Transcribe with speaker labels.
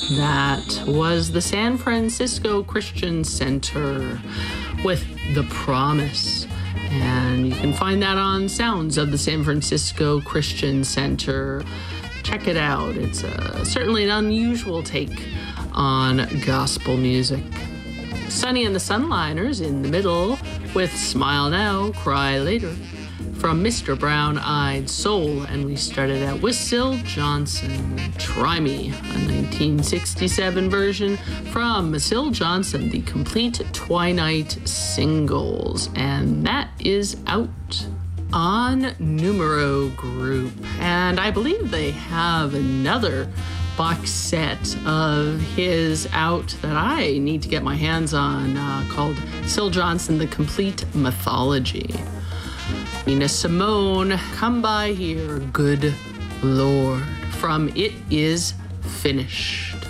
Speaker 1: That was the San Francisco Christian Center with The Promise. And you can find that on Sounds of the San Francisco Christian Center. Check it out. It's certainly an unusual take on gospel music. Sonny and the Sunliners in the middle with Smile Now, Cry Later from Mr. Brown-Eyed Soul. And we started out with Syl Johnson, Try Me, a 1967 version from Syl Johnson, the complete Twilight singles. And that is out on Numero Group. And I believe they have another box set of his out that I need to get my hands on called Syl Johnson, The Complete Mythology. Nina Simone, Come By Here, Good Lord, from It Is Finished.